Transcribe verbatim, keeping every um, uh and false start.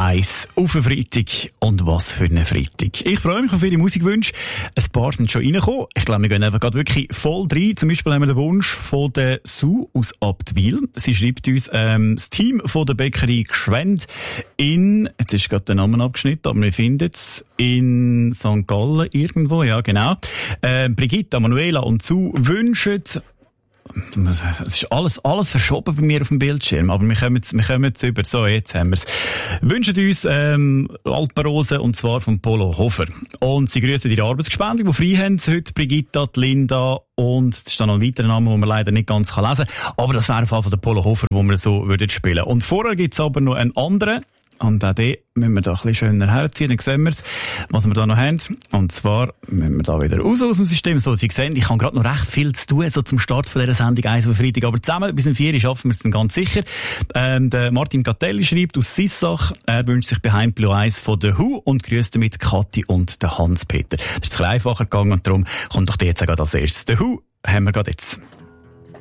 eins auf einen Freitag. Und was für einen Freitag. Ich freue mich auf viele Musikwünsche. Ein paar sind schon reingekommen. Ich glaube, wir gehen einfach gerade wirklich voll rein. Zum Beispiel haben wir den Wunsch von der Sue aus Abtwil. Sie schreibt uns, ähm, das Team von der Bäckerei Gschwend in, jetzt ist gerade der Name abgeschnitten, aber wir finden es in Sankt Gallen irgendwo, ja genau. Äh, Brigitte, Manuela und Sue wünschen, es ist alles, alles verschoben bei mir auf dem Bildschirm, aber wir kommen, wir kommen über, so, jetzt haben wir es. Wünschen uns, ähm, Alpenrosen, und zwar von Polo Hofer. Und sie grüßen ihre Arbeitsgespendli, die frei haben, heute Brigitta, die Linda, und es steht noch ein weiterer Name, den man leider nicht ganz lesen kann. Aber das wäre auf jeden Fall von der Polo Hofer, wo wir so würden spielen. Und vorher gibt's aber noch einen anderen. Und auch den müssen wir da ein bisschen schöner herziehen. Dann sehen wir es, was wir da noch haben. Und zwar müssen wir da wieder raus aus dem System. So, Sie sehen, ich habe gerade noch recht viel zu tun, so zum Start von dieser Sendung eins auf Freitag. Aber zusammen bis um vier schaffen wir es dann ganz sicher. Ähm, der Martin Gattelli schreibt aus Sissach, er wünscht sich Behind Blue Eyes von The Who und grüßt damit Kathi und den Hans-Peter. Das ist ein bisschen einfacher gegangen und darum kommt doch der jetzt gerade als erstes. The Who haben wir gerade jetzt.